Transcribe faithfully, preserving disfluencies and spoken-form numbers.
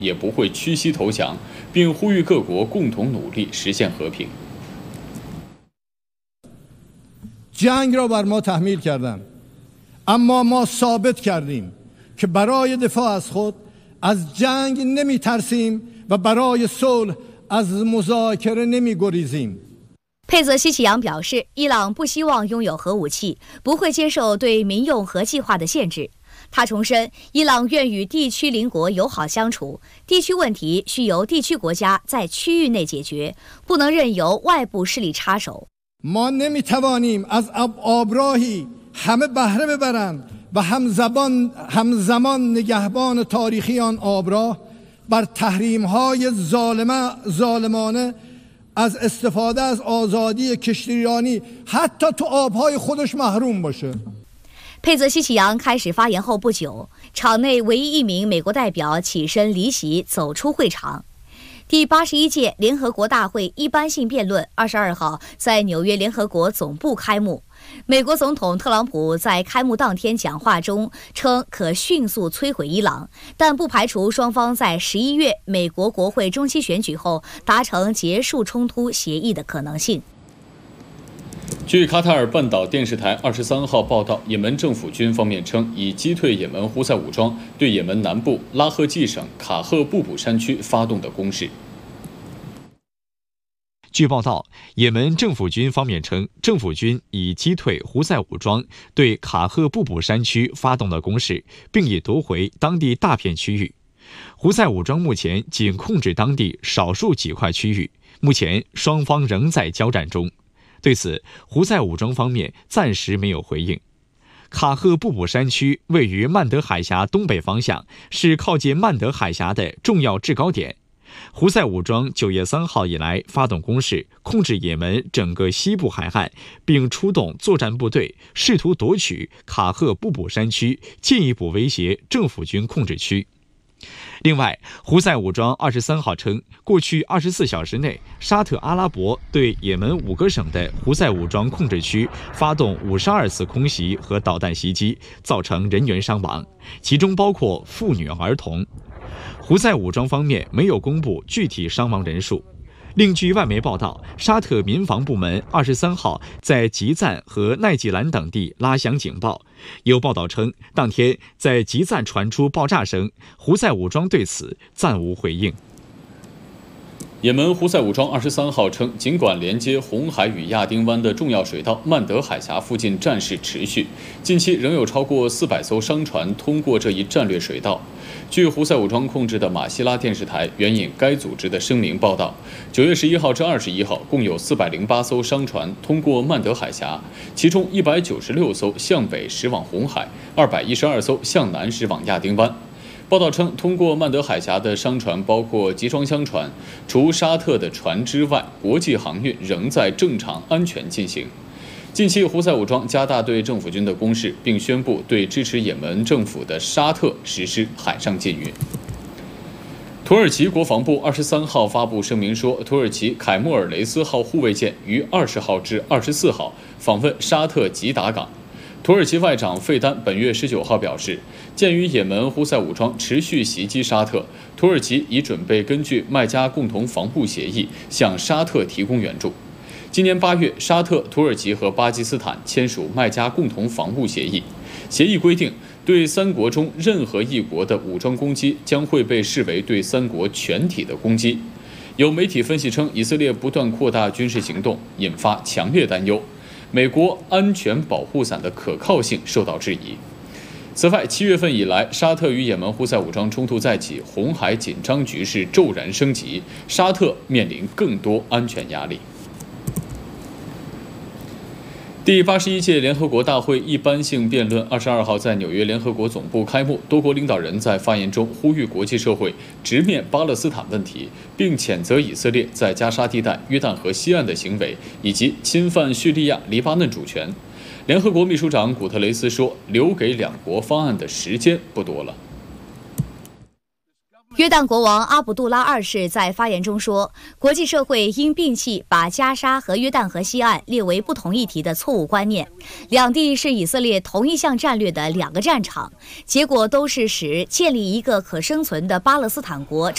也不会屈膝投降，并呼吁各国共同努力实现和平。 جنگ را بر ما تحمیل کردند اما ما ثابت کردیم که برای دفاع از خود از جنگ نمی‌ترسیم و برای صلح از مذاکره نمی‌گریزیم。 佩泽西奇扬表示，伊朗不希望拥有核武器，不会接受对民用核计划的限制。他重申，伊朗愿与地区邻国友好相处，地区问题需由地区国家在区域内解决，不能任由外部势力插手。 ما نمی‌توانیم از آبراهی همه بهره ببرند و همزمان همزمان نگهبان تاریخی آن آبراه بر تحریم‌های ظالمه ظالمانه از استفاده از آزادی کشتیرانی حتی تو آبهای خودش محروم باشه。 佩泽西奇扬开始发言后不久，场内唯一一名美国代表起身离席，走出会场。第八十一届联合国大会一般性辩论二十二号在纽约联合国总部开幕。美国总统特朗普在开幕当天讲话中称，可迅速摧毁伊朗，但不排除双方在十一月美国国会中期选举后达成结束冲突协议的可能性。 据卡塔尔半岛电视台二十三号报道，也门政府军方面称，已击退也门胡塞武装对也门南部拉赫季省卡赫布卜山区发动的攻势。 据报道，也门政府军方面称，政府军已击退胡塞武装对卡赫布卜山区发动的攻势，并已夺回当地大片区域。胡塞武装目前仅控制当地少数几块区域，目前双方仍在交战中。对此，胡塞武装方面暂时没有回应。卡赫布卜山区位于曼德海峡东北方向，是靠近曼德海峡的重要制高点。胡塞武装九月三号以来发动攻势，控制也门整个西部海岸，并出动作战部队，试图夺取卡赫布卜山区，进一步威胁政府军控制区。另外，胡塞武装二十三号称，过去二十四小时内，沙特阿拉伯对也门五个省的胡塞武装控制区发动五十二次空袭和导弹袭击，造成人员伤亡，其中包括妇女儿童。胡塞武装方面没有公布具体伤亡人数。另据外媒报道，沙特民防部门二十三号在吉赞和奈吉兰等地拉响警报。有报道称，当天在吉赞传出爆炸声，胡塞武装对此暂无回应。 也门胡塞武装二十三号称，尽管连接红海与亚丁湾的重要水道曼德海峡附近战事持续，近期仍有超过四百艘商船通过这一战略水道。据胡塞武装控制的马希拉电视台援引该组织的声明报道，九月十一号至二十一号，共有四百零八艘商船通过曼德海峡，其中一百九十六艘向北驶往红海，二百一十二艘向南驶往亚丁湾。报道称，通过曼德海峡的商船包括集装箱船，除沙特的船之外，国际航运仍在正常安全进行。近期，胡塞武装加大对政府军的攻势，并宣布对支持也门政府的沙特实施海上禁运。土耳其国防部二十三号发布声明说，土耳其凯莫尔雷斯号护卫舰于二十号至二十四号访问沙特吉达港。土耳其外长费丹本月十九号表示，鉴于也门胡塞武装持续袭击沙特，土耳其已准备根据麦加共同防务协议向沙特提供援助。今年八月，沙特、土耳其和巴基斯坦签署麦加共同防务协议。协议规定，对三国中任何一国的武装攻击将会被视为对三国全体的攻击。有媒体分析称，以色列不断扩大军事行动，引发强烈担忧，美国安全保护伞的可靠性受到质疑。此外，七月份以来，沙特与也门胡塞武装冲突再起，红海紧张局势骤然升级，沙特面临更多安全压力。第八十一届联合国大会一般性辩论二十二号在纽约联合国总部开幕，多国领导人在发言中呼吁国际社会直面巴勒斯坦问题，并谴责以色列在加沙地带、约旦河西岸的行为，以及侵犯叙利亚、黎巴嫩主权。联合国秘书长古特雷斯说，留给两国方案的时间不多了。 约旦国王阿卜杜拉二世在发言中说，国际社会应摒弃把加沙和约旦河西岸列为不同议题的错误观念，两地是以色列同一项战略的两个战场，结果都是使建立一个可生存的巴勒斯坦国